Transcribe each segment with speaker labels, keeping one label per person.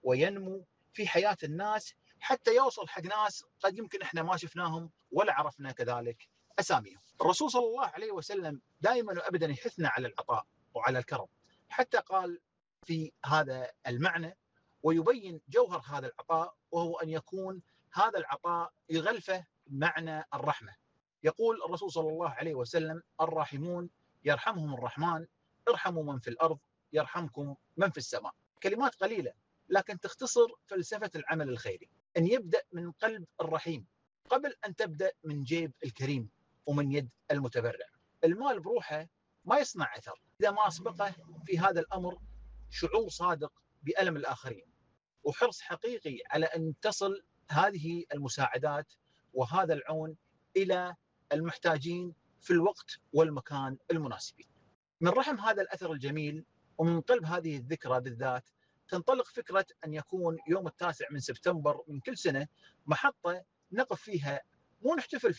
Speaker 1: وينمو في حياة الناس حتى يوصل حق ناس قد يمكن احنا ما شفناهم ولا عرفنا كذلك اساميهم. الرسول صلى الله عليه وسلم دائما وابدا يحثنا على العطاء وعلى الكرم، حتى قال في هذا المعنى ويبين جوهر هذا العطاء، وهو ان يكون هذا العطاء يغلفه معنى الرحمه. يقول الرسول صلى الله عليه وسلم: الراحمون يرحمهم الرحمن، ارحموا من في الارض يرحمكم من في السماء. كلمات قليله لكن تختصر فلسفه العمل الخيري، ان يبدا من قلب الرحيم قبل ان تبدا من جيب الكريم ومن يد المتبرع. المال بروحه ما يصنع اثر اذا ما اسبقه في هذا الامر شعور صادق بألم الآخرين وحرص حقيقي على أن تصل هذه المساعدات وهذا العون إلى المحتاجين في الوقت والمكان المناسبين. من رحم هذا الأثر الجميل ومن قلب هذه الذكرى بالذات تنطلق فكرة أن يكون يوم 9 من سبتمبر من كل سنة محطة نقف فيها، مو نحتفل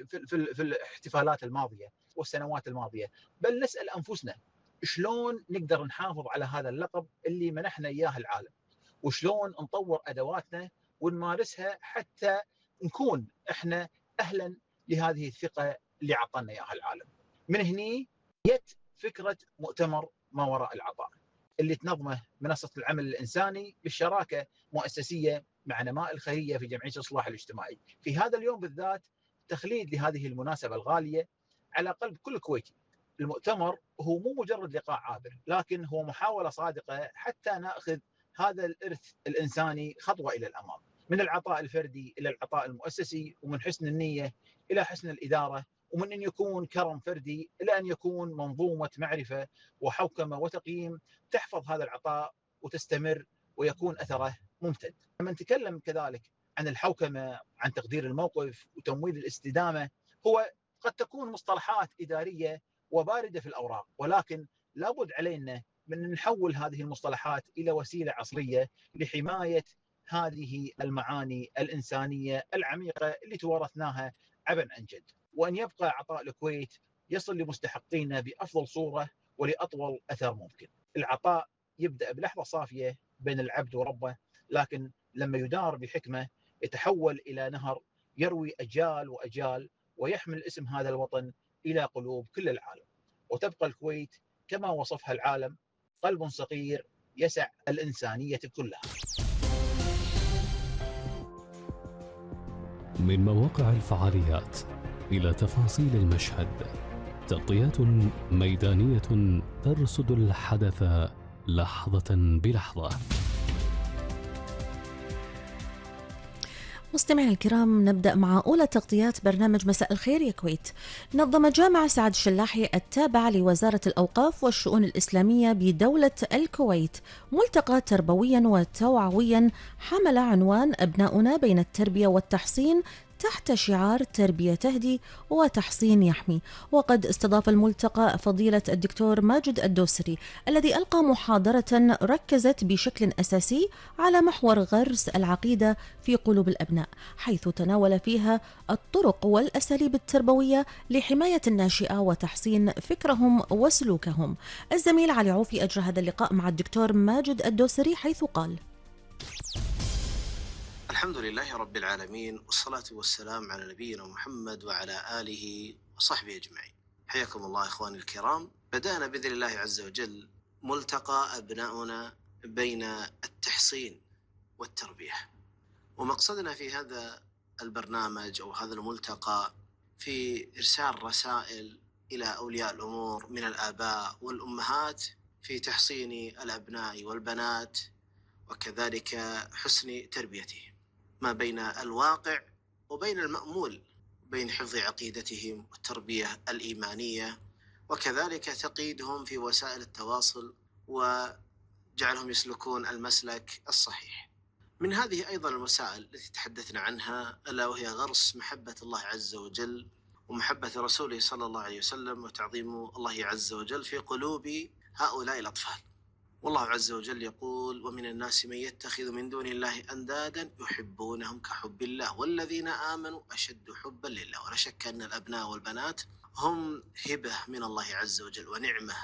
Speaker 1: في الاحتفالات الماضية والسنوات الماضية، بل نسأل أنفسنا شلون نقدر نحافظ على هذا اللقب اللي منحنا إياه العالم، وشلون نطور أدواتنا ونمارسها حتى نكون إحنا أهلا لهذه الثقة اللي عطانا إياها العالم. من هني جت فكرة مؤتمر ما وراء العطاء اللي تنظمه منصة العمل الإنساني بالشراكة مؤسسية مع نماء الخيرية في جمعية الإصلاح الاجتماعي. في هذا اليوم بالذات تخليد لهذه المناسبة الغالية على قلب كل كويتي. المؤتمر هو مو مجرد لقاء عابر، لكن هو محاولة صادقة حتى نأخذ هذا الإرث الإنساني خطوة إلى الأمام، من العطاء الفردي إلى العطاء المؤسسي، ومن حسن النية إلى حسن الإدارة، ومن أن يكون كرم فردي إلى أن يكون منظومة معرفة وحوكمة وتقييم تحفظ هذا العطاء وتستمر ويكون أثره ممتد. لما نتكلم كذلك عن الحوكمة، عن تقدير الموقف وتمويل الاستدامة، هو قد تكون مصطلحات إدارية وباردة في الأوراق، ولكن لابد علينا من نحول هذه المصطلحات إلى وسيلة عصرية لحماية هذه المعاني الإنسانية العميقة اللي تورثناها عبن عن جد، وأن يبقى عطاء الكويت يصل لمستحقينه بأفضل صورة ولأطول أثر ممكن. العطاء يبدأ بلحظة صافية بين العبد وربه، لكن لما يدار بحكمة يتحول إلى نهر يروي أجيال وأجيال ويحمل اسم هذا الوطن إلى قلوب كل العالم. وتبقى الكويت كما وصفها العالم قلب صغير يسع الإنسانية كلها.
Speaker 2: من مواقع الفعاليات إلى تفاصيل المشهد، تغطيات ميدانية ترصد الحدث لحظة بلحظة.
Speaker 3: مستمعينا الكرام، نبدأ مع أولى تغطيات برنامج مساء الخير يا كويت. نظم جامع سعد الشلاحي التابع لوزارة الأوقاف والشؤون الإسلامية بدولة الكويت ملتقى تربويا وتوعويا حمل عنوان أبناؤنا بين التربية والتحصين تحت شعار تربية تهدي وتحصين يحمي. وقد استضاف الملتقى فضيلة الدكتور ماجد الدوسري الذي ألقى محاضرة ركزت بشكل أساسي على محور غرس العقيدة في قلوب الأبناء، حيث تناول فيها الطرق والأساليب التربوية لحماية الناشئة وتحسين فكرهم وسلوكهم. الزميل علي عوفي أجرى هذا اللقاء مع الدكتور ماجد الدوسري حيث قال:
Speaker 4: الحمد لله رب العالمين، والصلاة والسلام على نبينا محمد وعلى آله وصحبه أجمعين. حياكم الله إخواني الكرام. بدأنا بإذن الله عز وجل ملتقى أبناؤنا بين التحصين والتربية، ومقصدنا في هذا البرنامج أو هذا الملتقى في إرسال رسائل إلى أولياء الأمور من الآباء والأمهات في تحصين الأبناء والبنات وكذلك حسن تربيتهم، ما بين الواقع وبين المأمول، بين حفظ عقيدتهم والتربية الإيمانية، وكذلك تقييدهم في وسائل التواصل وجعلهم يسلكون المسلك الصحيح. من هذه أيضا المسائل التي تحدثنا عنها ألا وهي غرس محبة الله عز وجل ومحبة رسوله صلى الله عليه وسلم وتعظيم الله عز وجل في قلوب هؤلاء الأطفال. والله عز وجل يقول: ومن الناس من يتخذ من دون الله أندادا يحبونهم كحب الله والذين آمنوا أشد حبا لله. ولا شك أن الأبناء والبنات هم هبة من الله عز وجل ونعمة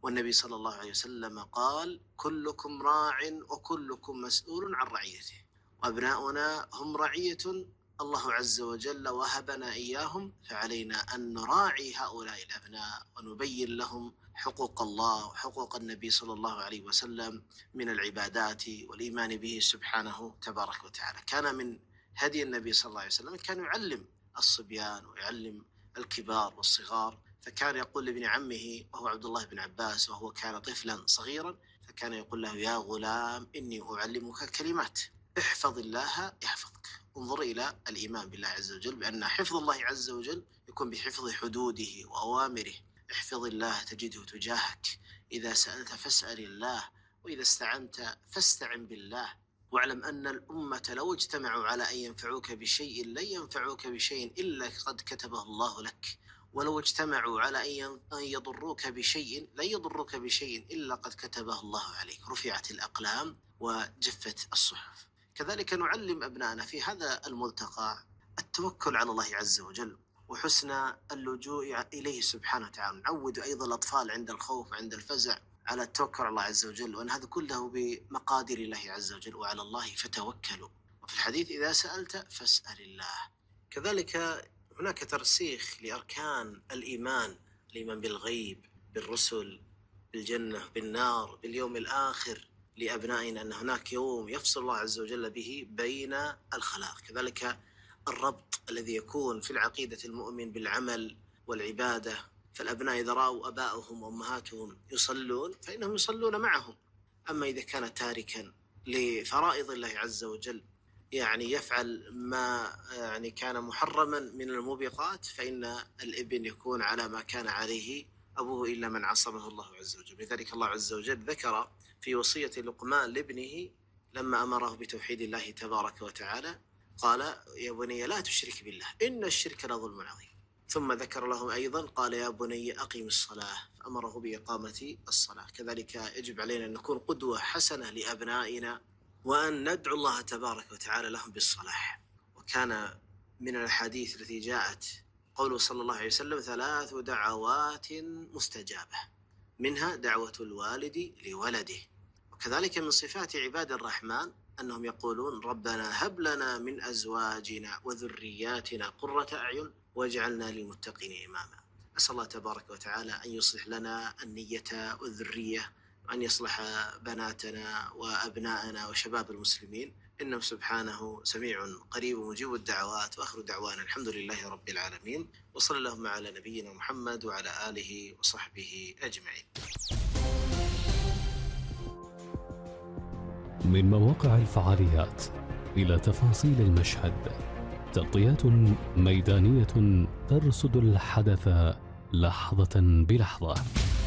Speaker 4: والنبي صلى الله عليه وسلم قال: كلكم راع وكلكم مسؤول عن رعيته، وأبناؤنا هم رعية الله عز وجل وهبنا إياهم، فعلينا أن نراعي هؤلاء الأبناء ونبين لهم حقوق الله وحقوق النبي صلى الله عليه وسلم من العبادات والإيمان به سبحانه تبارك وتعالى. كان من هدي النبي صلى الله عليه وسلم كان يعلم الصبيان ويعلم الكبار والصغار، فكان يقول لابن عمه وهو عبد الله بن عباس وهو كان طفلا صغيرا، فكان يقول له: يا غلام إني أعلمك كلمات، احفظ الله يحفظك. انظر إلى الإيمان بالله عز وجل، بأن حفظ الله عز وجل يكون بحفظ حدوده وأوامره. احفظ الله تجده تجاهك، إذا سألت فاسأل الله، وإذا استعنت فاستعن بالله. واعلم أن الأمة لو اجتمعوا على أن ينفعوك بشيء لن ينفعوك بشيء إلا قد كتبه الله لك، ولو اجتمعوا على أن يضروك بشيء لن يضروك بشيء إلا قد كتبه الله عليك. رفعت الأقلام وجفت الصحف. كذلك نعلم أبنائنا في هذا الملتقى التوكل على الله عز وجل وحسن اللجوء إليه سبحانه وتعالى. نعود أيضا الأطفال عند الخوف وعند الفزع على التوكل على الله عز وجل، وأن هذا كله بمقادير الله عز وجل، وعلى الله فتوكلوا. وفي الحديث: إذا سألت فاسأل الله. كذلك هناك ترسيخ لأركان الإيمان بالغيب، بالرسل، بالجنة، بالنار، باليوم الآخر لأبنائنا، أن هناك يوم يفصل الله عز وجل به بين الخلائق. كذلك الربط الذي يكون في العقيدة المؤمن بالعمل والعبادة، فالأبناء إذا رأوا أبائهم وأمهاتهم يصلون فإنهم يصلون معهم. أما إذا كان تاركا لفرائض الله عز وجل، يعني يفعل ما كان محرما من الموبقات، فإن الابن يكون على ما كان عليه أبوه إلا من عصمه الله عز وجل. لذلك الله عز وجل ذكر في وصية لقمان لابنه لما أمره بتوحيد الله تبارك وتعالى، قال: يا بني لا تشرك بالله إن الشرك لظلم عظيم. ثم ذكر له أيضا قال: يا بني أقم الصلاة، فأمره بإقامة الصلاة. كذلك يجب علينا أن نكون قدوة حسنة لأبنائنا، وأن ندعو الله تبارك وتعالى لهم بالصلاح. وكان من الحديث التي جاءت قوله صلى الله عليه وسلم: 3 دعوات مستجابة، منها دعوة الوالد لولده. وكذلك من صفات عباد الرحمن أنهم يقولون: ربنا هب لنا من أزواجنا وذرياتنا قرة أعين واجعلنا للمتقين إماما. أسأل الله تبارك وتعالى أن يصلح لنا النية والذرية، وأن يصلح بناتنا وأبناءنا وشباب المسلمين، إنه سبحانه سميع قريب مجيب الدعوات. وآخر دعوانا الحمد لله رب العالمين، وصلى اللهم على نبينا محمد وعلى آله وصحبه أجمعين.
Speaker 2: من مواقع الفعاليات إلى تفاصيل المشهد، تغطيات ميدانية ترصد الحدث لحظة بلحظة.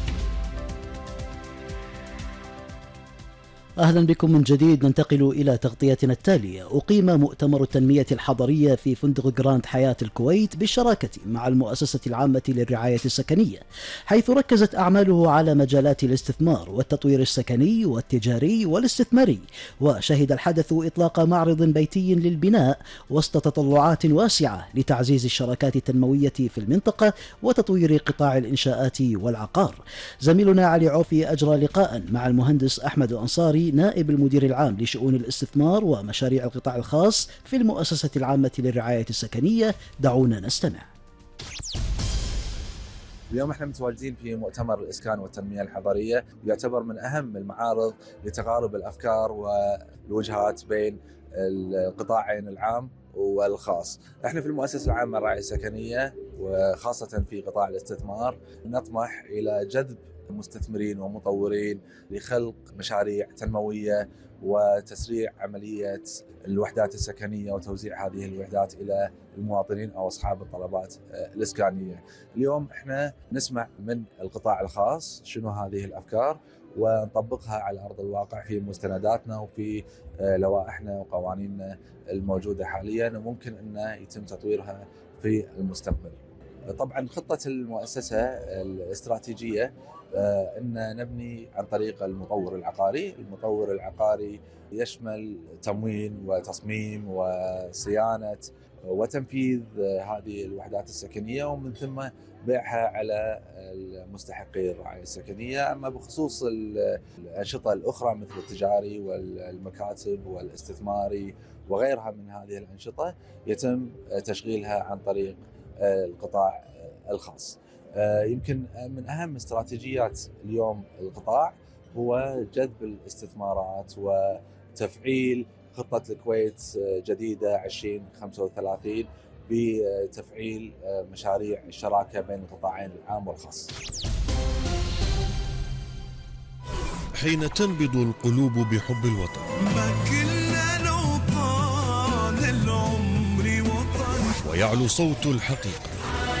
Speaker 5: أهلا بكم من جديد. ننتقل إلى تغطيتنا التالية. أقيم مؤتمر التنمية الحضرية في فندق جراند حياة الكويت بالشراكة مع المؤسسة العامة للرعاية السكنية، حيث ركزت أعماله على مجالات الاستثمار والتطوير السكني والتجاري والاستثماري. وشهد الحدث إطلاق معرض بيتي للبناء وسط تطلعات واسعة لتعزيز الشراكات التنموية في المنطقة وتطوير قطاع الإنشاءات والعقار. زميلنا علي عوفي أجرى لقاء مع المهندس أحمد أنصاري نائب المدير العام لشؤون الاستثمار ومشاريع القطاع الخاص في المؤسسة العامة للرعاية السكنية. دعونا نستمع.
Speaker 6: اليوم احنا متواجدين في مؤتمر الإسكان والتنمية الحضرية، يعتبر من أهم المعارض لتقارب الأفكار والوجهات بين القطاعين العام والخاص. احنا في المؤسسة العامة للرعاية السكنية وخاصة في قطاع الاستثمار نطمح إلى جذب مستثمرين ومطورين لخلق مشاريع تنموية وتسريع عملية الوحدات السكنية وتوزيع هذه الوحدات إلى المواطنين أو أصحاب الطلبات الإسكانية. اليوم احنا نسمع من القطاع الخاص شنو هذه الأفكار ونطبقها على أرض الواقع في مستنداتنا وفي لوائحنا وقوانيننا الموجودة حاليا، وممكن أن يتم تطويرها في المستقبل. طبعا خطة المؤسسة الاستراتيجية أن نبني عن طريق المطور العقاري. المطور العقاري يشمل تموين وتصميم وصيانة وتنفيذ هذه الوحدات السكنية، ومن ثم بيعها على المستحقي الرعاية السكنية. أما بخصوص الأنشطة الأخرى مثل التجاري والمكاتب والاستثماري وغيرها من هذه الأنشطة يتم تشغيلها عن طريق القطاع الخاص. يمكن من أهم استراتيجيات اليوم القطاع هو جذب الاستثمارات وتفعيل خطة الكويت جديدة 2035 بتفعيل مشاريع الشراكة بين القطاعين العام والخاص.
Speaker 7: حين تنبض القلوب بحب الوطن
Speaker 8: ما كلنا لو طال العمر وطن
Speaker 7: ويعلو صوت الحقيقة،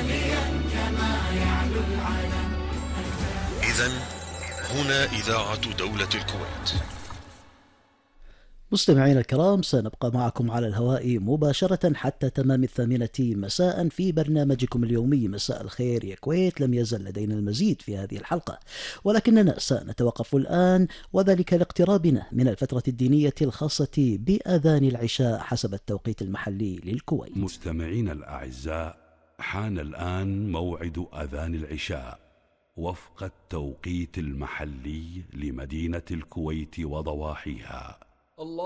Speaker 7: إذن هنا إذاعة دولة الكويت.
Speaker 5: مستمعينا الكرام، سنبقى معكم على الهواء مباشرة حتى تمام 8 مساء في برنامجكم اليومي مساء الخير يا كويت. لم يزل لدينا المزيد في هذه الحلقة، ولكننا سنتوقف الآن وذلك لاقترابنا من الفترة الدينية الخاصة بأذان العشاء حسب التوقيت المحلي للكويت.
Speaker 9: مستمعينا الأعزاء، حان الآن موعد أذان العشاء وفق التوقيت المحلي لمدينة الكويت وضواحيها.